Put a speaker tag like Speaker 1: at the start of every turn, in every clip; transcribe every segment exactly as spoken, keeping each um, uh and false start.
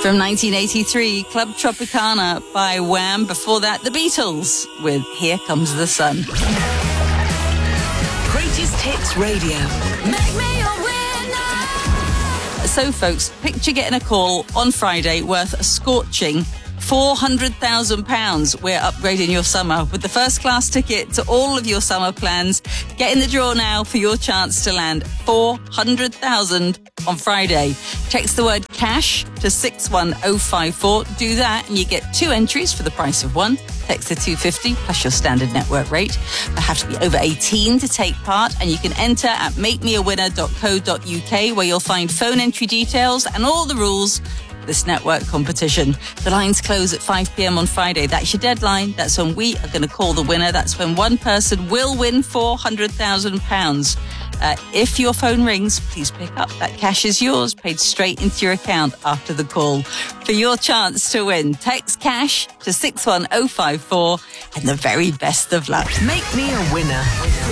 Speaker 1: From nineteen eighty-three, Club Tropicana by Wham. Before that, The Beatles with Here Comes the Sun.
Speaker 2: Greatest Hits Radio. Make me a winner.
Speaker 1: So, folks, picture getting a call on Friday worth a scorching four hundred thousand pounds. We're upgrading your summer with the first class ticket to all of your summer plans. Get in the draw now for your chance to land four hundred thousand pounds on Friday. Text the word cash to six one oh five four. Do that and you get two entries for the price of one. Text to two fifty plus your standard network rate. They have to be over eighteen to take part, and you can enter at make me a winner dot co dot uk, where you'll find phone entry details and all the rules for this network competition. The lines close at five p.m. on Friday. That's your deadline. That's when we are going to call the winner. That's when one person will win four hundred thousand pounds. Uh, if your phone rings, please pick up. That cash is yours, paid straight into your account after the call. For your chance to win, text cash to six one oh five four, and the very best of luck.
Speaker 2: Make me a winner.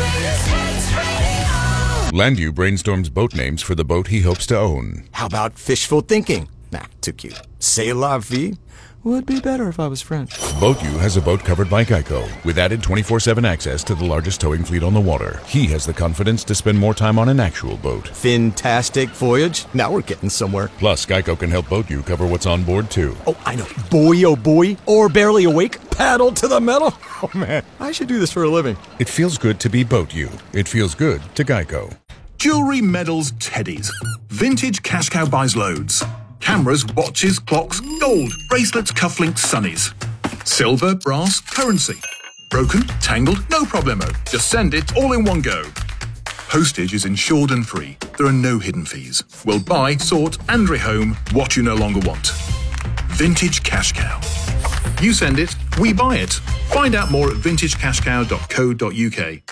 Speaker 3: Landu brainstorms boat names for the boat he hopes to own.
Speaker 4: How about fishful thinking? Nah, too cute. C'est la vie would be better if I was French.
Speaker 3: BoatU has a boat covered by Geico, with added twenty-four seven access to the largest towing fleet on the water. He has the confidence to spend more time on an actual boat.
Speaker 4: Fantastic voyage. Now we're getting somewhere.
Speaker 3: Plus, Geico can help BoatU cover what's on board, too.
Speaker 4: Oh, I know. Boy, oh boy. Or barely awake. Paddle to the metal. Oh, man. I should do this for a living.
Speaker 3: It feels good to be BoatU. It feels good to Geico.
Speaker 5: Jewelry, medals, teddies. Vintage Cash Cow buys loads. Cameras, watches, clocks, gold, bracelets, cufflinks, sunnies. Silver, brass, currency. Broken, tangled, no problemo. Just send it all in one go. Postage is insured and free. There are no hidden fees. We'll buy, sort and rehome what you no longer want. Vintage Cash Cow. You send it, we buy it. Find out more at vintage cash cow dot co dot uk.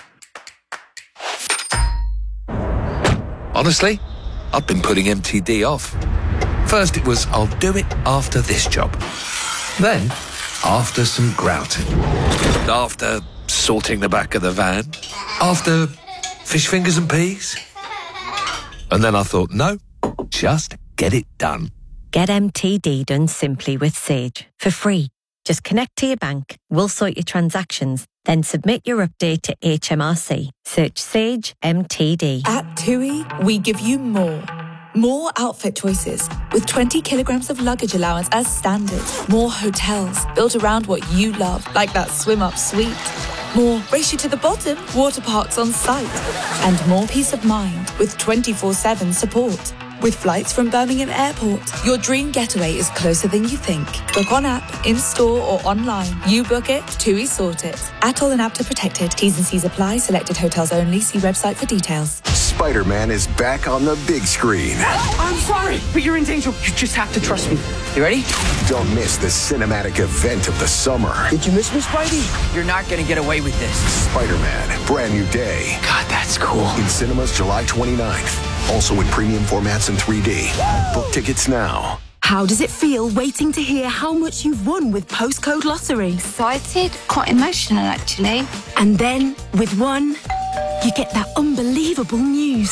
Speaker 6: Honestly, I've been putting M T D off. First it was, I'll do it after this job. Then, after some grouting. After sorting the back of the van. After fish fingers and peas. And then I thought, no, just get it done.
Speaker 7: Get M T D done simply with Sage for free. Just connect to your bank, we'll sort your transactions, then submit your update to H M R C. Search Sage M T D.
Speaker 8: At TUI, we give you more. More outfit choices with twenty kilograms of luggage allowance as standard. More hotels built around what you love, like that swim-up suite. More race you to the bottom water parks on site. And more peace of mind with twenty-four seven support. With flights from Birmingham Airport, your dream getaway is closer than you think. Book on app, in-store or online. You book it, TUI sort it. Atoll and APTA protected. T's and C's apply. Selected hotels only. See website for details.
Speaker 9: Spider-Man is back on the big screen.
Speaker 10: I'm sorry, but you're in danger. You just have to trust me. You ready?
Speaker 9: Don't miss the cinematic event of the summer.
Speaker 10: Did you miss me, Spidey? You're not going to get away with this.
Speaker 9: Spider-Man, brand new day.
Speaker 10: God, that's cool.
Speaker 9: In cinemas July twenty-ninth. Also in premium formats and three D. Book tickets now.
Speaker 11: How does it feel waiting to hear how much you've won with Postcode Lottery?
Speaker 12: Excited, quite emotional actually.
Speaker 11: And then, with one, you get that unbelievable news.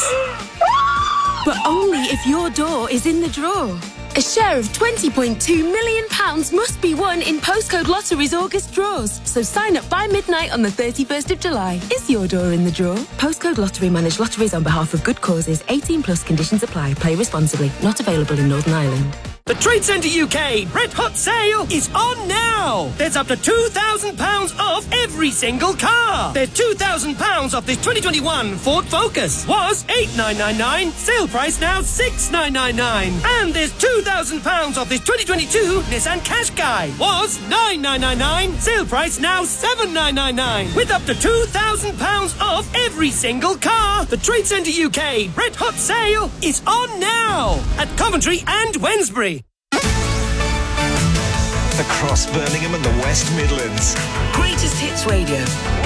Speaker 11: But only if your door is in the draw. A share of twenty point two million pounds must be won in Postcode Lottery's August draws. So sign up by midnight on the thirty-first of July. Is your door in the draw? Postcode Lottery manage lotteries on behalf of good causes. eighteen plus conditions apply. Play responsibly. Not available in Northern Ireland.
Speaker 13: The Trade Centre U K Red Hot Sale is on now! There's up to two thousand pounds off every single car! There's two thousand pounds off this twenty twenty-one Ford Focus. Was eight thousand nine hundred ninety-nine pounds, sale price now six thousand nine hundred ninety-nine pounds. And there's two thousand pounds off this twenty twenty-two Nissan Qashqai. Was nine thousand nine hundred ninety-nine pounds, sale price now seven thousand nine hundred ninety-nine pounds. With up to two thousand pounds off every single car! The Trade Centre U K Red Hot Sale is on now! At Coventry and Wednesbury.
Speaker 14: Across Birmingham and the West Midlands.
Speaker 2: Greatest Hits Radio.